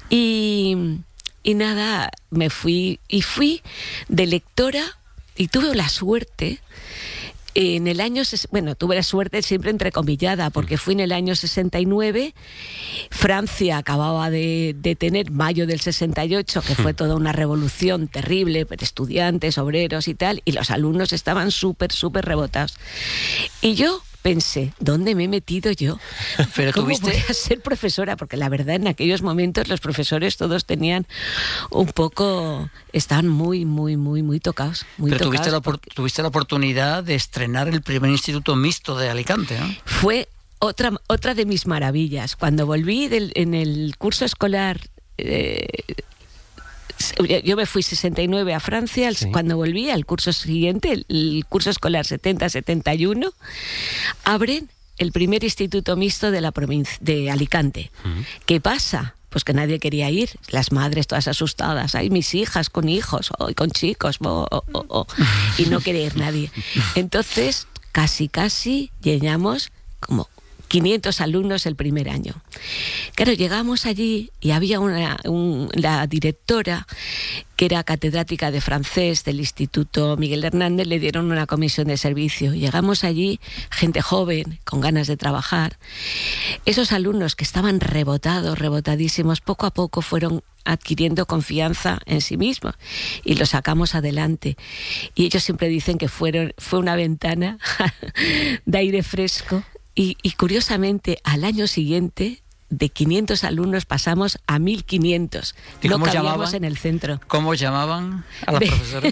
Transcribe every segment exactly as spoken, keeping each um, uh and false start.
Y, y nada, me fui y fui de lectora y tuve la suerte. En el año, bueno, tuve la suerte siempre entrecomillada, porque fui en el año sesenta y nueve, Francia acababa de, de tener mayo del sesenta y ocho, que fue toda una revolución terrible, estudiantes, obreros y tal, y los alumnos estaban súper, súper rebotados. Y yo pensé, ¿dónde me he metido yo? Pero ¿Cómo tuviste... voy a ser profesora? Porque la verdad, en aquellos momentos los profesores todos tenían un poco... Estaban muy, muy, muy, muy tocados. Muy Pero tocados tuviste la, porque... tuviste la oportunidad de estrenar el primer instituto mixto de Alicante, ¿no? Fue otra, otra de mis maravillas. Cuando volví del, en el curso escolar... Eh, yo me fui sesenta y nueve a Francia, sí. Cuando volví al curso siguiente, el, el curso escolar setenta setenta y uno, abren el primer instituto mixto de la provincia de Alicante. Uh-huh. ¿Qué pasa? Pues que nadie quería ir, las madres todas asustadas, ay, mis hijas con hijos, oh, con chicos, oh, oh, oh, oh, y no quería ir nadie. Entonces, casi, casi llenamos como quinientos alumnos el primer año. Claro, llegamos allí y había una, un, la directora, que era catedrática de francés del Instituto Miguel Hernández, le dieron una comisión de servicio. Llegamos allí, gente joven, con ganas de trabajar. Esos alumnos que estaban rebotados, rebotadísimos, poco a poco fueron adquiriendo confianza en sí mismos y los sacamos adelante. Y ellos siempre dicen que fueron, fue una ventana de aire fresco. Y, y curiosamente, al año siguiente, de quinientos alumnos pasamos a mil quinientos. ¿Y no cómo cabíamos llamaban? En el centro. ¿Cómo llamaban a las profesoras?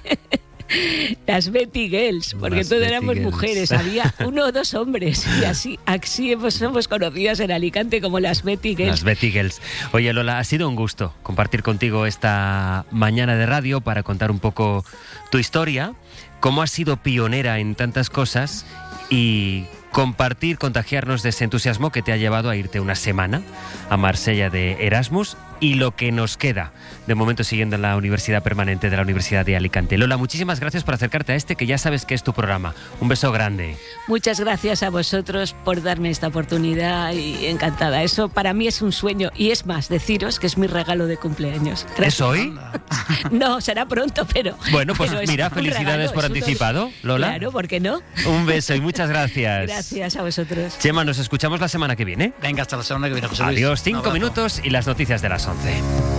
Las Betty Girls, porque las todos Betty éramos Girls. Mujeres, había uno o dos hombres, y así, así hemos, somos conocidas en Alicante como las Betty Girls. Las Betty Girls. Oye, Lola, ha sido un gusto compartir contigo esta mañana de radio para contar un poco tu historia, cómo has sido pionera en tantas cosas y compartir, contagiarnos de ese entusiasmo que te ha llevado a irte una semana a Marsella de Erasmus y lo que nos queda de momento siguiendo en la Universidad Permanente de la Universidad de Alicante. Lola, muchísimas gracias por acercarte a este que ya sabes que es tu programa. Un beso grande. Muchas gracias a vosotros por darme esta oportunidad y encantada. Eso para mí es un sueño y es más, deciros que es mi regalo de cumpleaños. Gracias. ¿Es hoy? No, será pronto, pero... Bueno, pues pero mira, felicidades regalo, por anticipado, un... Lola. Claro, ¿por qué no? Un beso y muchas gracias. Gracias a vosotros. Chema, nos escuchamos la semana que viene. Venga, hasta la semana que viene, José Luis. Adiós, cinco minutos y las noticias de las once.